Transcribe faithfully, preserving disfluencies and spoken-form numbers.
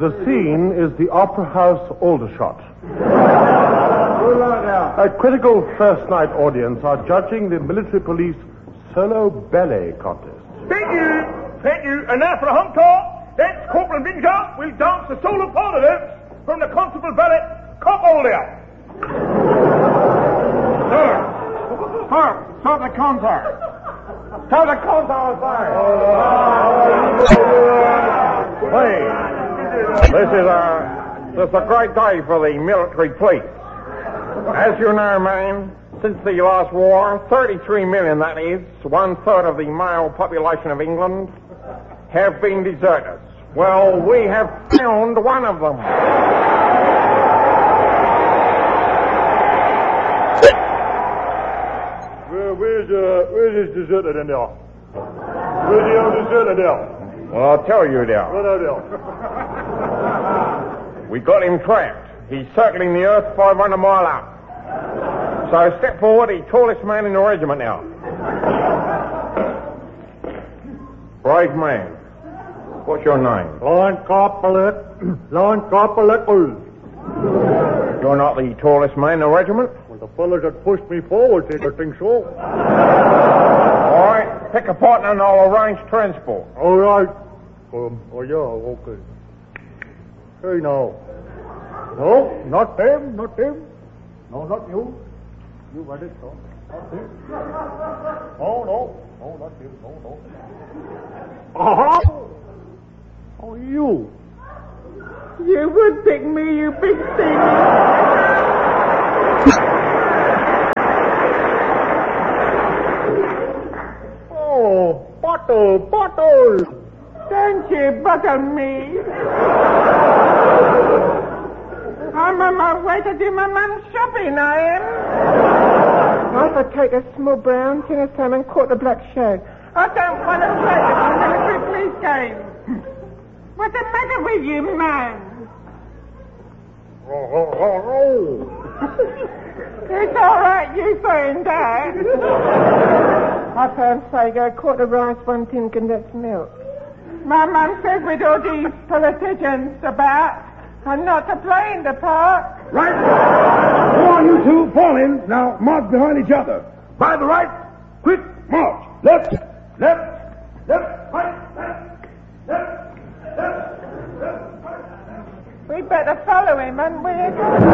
The scene is the Opera House Aldershot. A critical first night audience are judging the military police solo ballet contest. Thank you, thank you. And now for a encore, that's Corporal Vinger will dance the solo part of dance from the Constable Ballet Cop-Older. Sir, sir, start the concert. Start the concert, sir. Please, this is a, this is a great day for the military police. As you know, man, since the last war, thirty-three million, that is, one-third of the male population of England, have been deserters. Well, we have found one of them. Where, where's, uh, where's this deserter then, there? Where's the old deserter there? Well, I'll tell you, there. Where are there? We got him trapped. He's circling the earth five hundred mile out. So step forward, the tallest man in the regiment now. Brave man. What's your name? Line Corporal. Line Corporal. You're not the tallest man in the regiment? Well, the fellas that pushed me forward said I think so. All right, pick a partner and I'll arrange transport. All right. Um, oh, yeah, okay. Hey, now. No, not them, not them. No, not you. You read it, no. Not him. No, no. No, not him. No, no. Uh-huh. Oh, you. You would pick me, you big thing. Oh, bottle, bottle. Don't you bother me. I'm on my way to do my mum's shopping, I am. I'll take a small brown, tin of salmon, quarter black shag. I don't want to play the military police game. What's the matter with you, man? Oh, oh, oh, oh. It's all right, you saying that. I found Sago, a quarter rice, one tin condensed milk. My mum says with all these politicians about, I'm not to play in the park. Right. Go on, you two. Fall in. Now, march behind each other. By the right. Quick, march. Left, left, left, right, left, left, left, left, right. We better follow him, hadn't we?